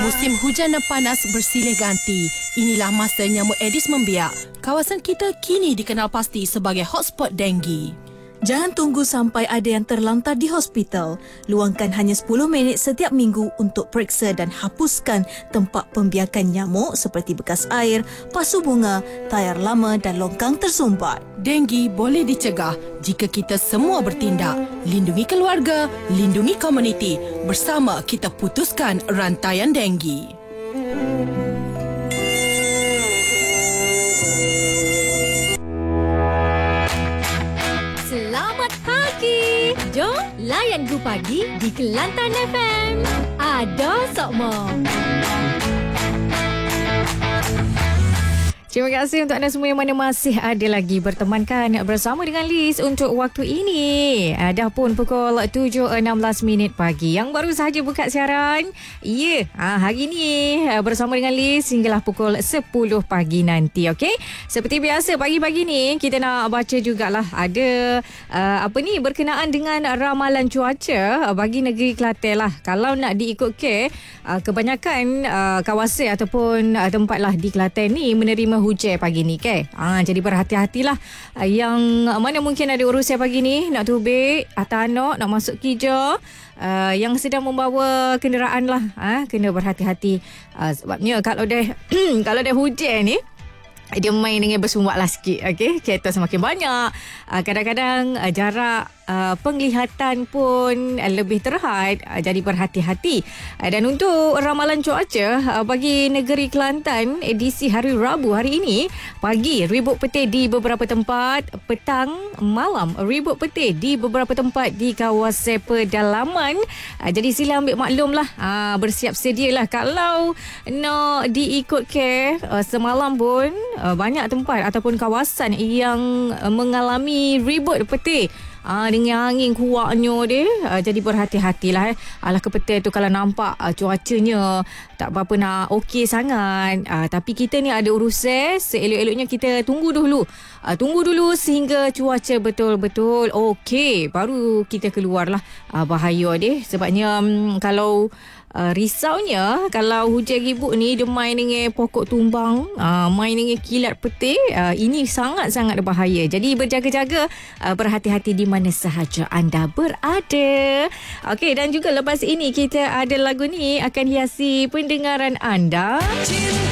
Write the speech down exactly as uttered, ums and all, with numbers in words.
Musim hujan dan panas bersilih ganti. Inilah masa nyamuk Aedes membiak. Kawasan kita kini dikenal pasti sebagai hotspot denggi. Jangan tunggu sampai ada yang terlantar di hospital. Luangkan hanya sepuluh minit setiap minggu untuk periksa dan hapuskan tempat pembiakan nyamuk seperti bekas air, pasu bunga, tayar lama dan longkang tersumbat. Denggi boleh dicegah jika kita semua bertindak. Lindungi keluarga, lindungi komuniti. Bersama kita putuskan rantaian denggi. Selamat pagi. Jom layan Gu Pagi di Kelantan F M. Ada Sokmo. Terima kasih untuk anda semua yang mana masih ada lagi bertemankan bersama dengan Liz untuk waktu ini. Uh, dah pun pukul tujuh enam belas minit pagi. Yang baru sahaja buka siaran. Ya, yeah, uh, hari ni uh, bersama dengan Liz hinggalah pukul sepuluh pagi nanti. Okay? Seperti biasa pagi-pagi ni kita nak baca jugalah ada uh, apa ni berkenaan dengan ramalan cuaca uh, bagi negeri Kelantan lah. Kalau nak diikut ke uh, kebanyakan uh, kawasan ataupun uh, tempat lah di Kelantan ni menerima hujan pagi ni ke. Ha, jadi berhati-hatilah yang mana mungkin ada urusan pagi ni nak tubik atau anak nak masuk kerja, uh, yang sedang membawa kenderaan lah, ha, kena berhati-hati uh, sebabnya kalau dah kalau dah hujan ni dia main dengan bersumbat lah sikit. Okay? Kereta semakin banyak. Uh, kadang-kadang uh, jarak uh, penglihatan pun uh, lebih terhad. Uh, jadi berhati-hati. Uh, dan untuk ramalan cuaca uh, bagi negeri Kelantan edisi hari Rabu hari ini, pagi ribut petir di beberapa tempat, petang malam ribut petir di beberapa tempat di kawasan pedalaman. Uh, jadi sila ambil maklum lah. Uh, bersiap sedialah kalau nak diikut ke uh, semalam pun Uh, banyak tempat ataupun kawasan yang uh, mengalami ribut petir uh, dengan angin kuatnya dia. Uh, jadi berhati-hatilah. Eh. Alah ke petir tu kalau nampak uh, cuacanya tak berapa nak okey sangat. Uh, tapi kita ni ada urusan. Seelok-eloknya kita tunggu dulu. Uh, tunggu dulu sehingga cuaca betul-betul okey. Baru kita keluarlah uh, bahaya dia. Sebabnya um, kalau Uh, risaunya kalau hujan ribut ni dia main dengan pokok tumbang, uh, main dengan kilat petir, uh, ini sangat-sangat bahaya. Jadi berjaga-jaga, uh, berhati-hati di mana sahaja anda berada. Okey, dan juga lepas ini kita ada lagu ni akan hiasi pendengaran anda.